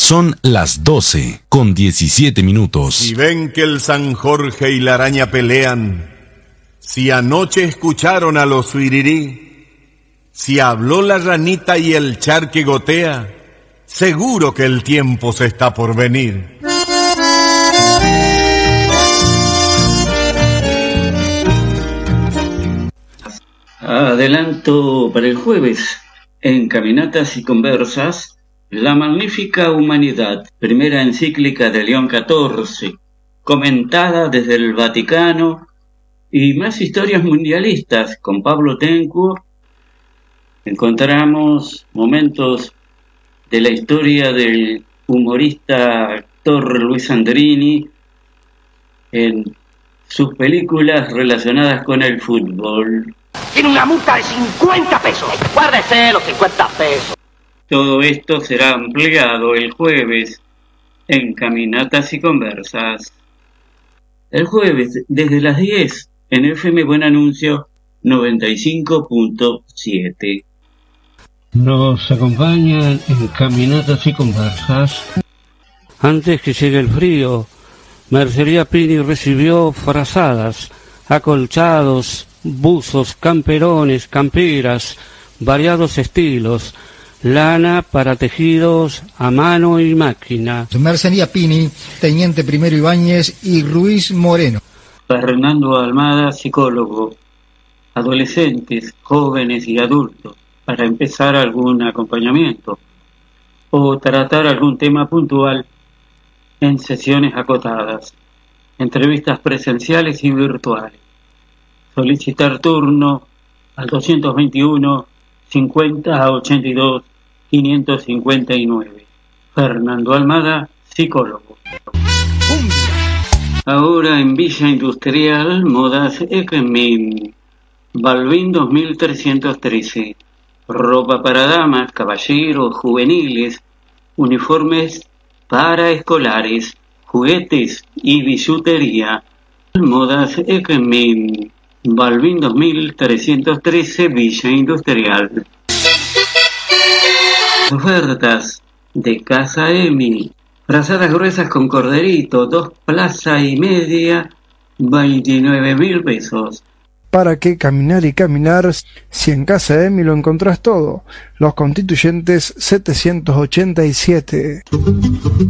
Son las 12:17. Si ven que el San Jorge y la araña pelean, si anoche escucharon a los suirirí, si habló la ranita y el charque gotea, seguro que el tiempo se está por venir. Adelanto para el jueves, en Caminatas y Conversas, La Magnífica Humanidad, primera encíclica de León XIV, comentada desde el Vaticano, y más historias mundialistas con Pablo Tenco. Encontramos momentos de la historia del humorista actor Luis Andrini en sus películas relacionadas con el fútbol. Tiene una multa de 50 pesos. Guárdese los 50 pesos. Todo esto será ampliado el jueves en Caminatas y Conversas. El jueves, desde las 10, en FM Buen Anuncio 95.7. Nos acompañan en Caminatas y Conversas. Antes que llegue el frío, Mercería Pini recibió frazadas, acolchados, buzos, camperones, camperas, variados estilos, lana para tejidos a mano y máquina. Mercería Pini, Teniente Primero Ibáñez y Ruiz Moreno. Fernando Almada, psicólogo. Adolescentes, jóvenes y adultos, para empezar algún acompañamiento o tratar algún tema puntual en sesiones acotadas, entrevistas presenciales y virtuales. Solicitar turno al 221 50 82 559. Fernando Almada, psicólogo. Ahora en Villa Industrial, Modas Ekmin, Balbín 2313. Ropa para damas, caballeros, juveniles, uniformes para escolares, juguetes y bisutería. Modas Ekmin, Balbín 2313, Villa Industrial. Ofertas de Casa Emi. Frazadas gruesas con corderito, 2 plaza y media, 29.000 pesos. ¿Para qué caminar y caminar si en Casa Emi lo encontrás todo? Los Constituyentes 787.